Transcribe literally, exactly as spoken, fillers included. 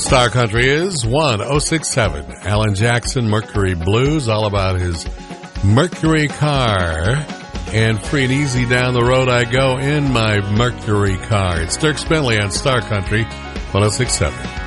Star Country is one oh six point seven. Alan Jackson, Mercury Blues, all about his Mercury car. And free and easy down the road I go in my Mercury car. It's Dirk Spinley on Star Country one oh six point seven.